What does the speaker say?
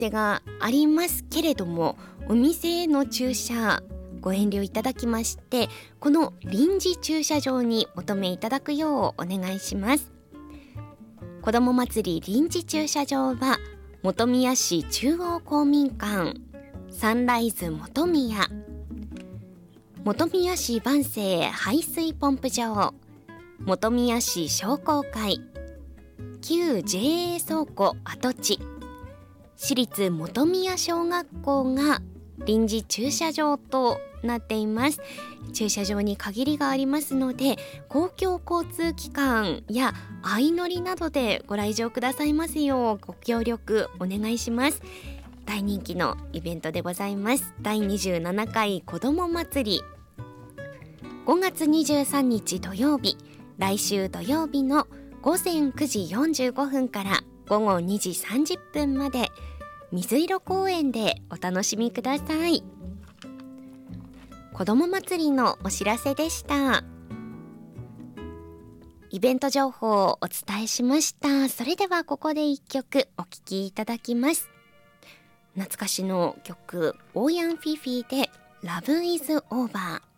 手がありますけれども、お店への駐車ご遠慮いただきまして、この臨時駐車場にお止めいただくようお願いします。子ども祭り臨時駐車場は本宮市中央公民館、サンライズ本宮、本宮市万世排水ポンプ場、本宮市商工会、旧 JA 倉庫跡地、市立本宮小学校が臨時駐車場となっています。駐車場に限りがありますので、公共交通機関や相乗りなどでご来場くださいますようご協力お願いします。大人気のイベントでございます。第27回子ども祭り、5月23日土曜日、来週土曜日の午前9時45分から午後2時30分まで水色公園でお楽しみください。子ども祭りのお知らせでした。イベント情報をお伝えしました。それではここで一曲お聴きいただきます。懐かしの曲、オーヤンフィフィで Love is Over。